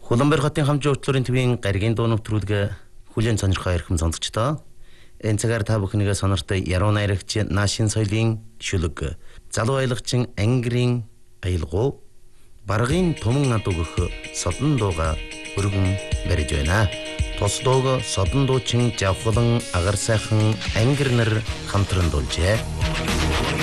Улаанбаатар хотын хамжин уртлын төвийн гаригийн дуу нэвтрүүлэг хүлээн сонирхоо ирхэм сонсогчдоо. Энэ цагаар та бүхнийгээ сонортой яруу найрагч Наашин соёлын шүлэг, залуу аялагчин Ангирийн аялгау, баргын туман над өгөх содон дууга өргөн барьж байна. Тус дууг содон дуучин Жавхлан Агар сайхан Ангир нар хамтран дуулжээ.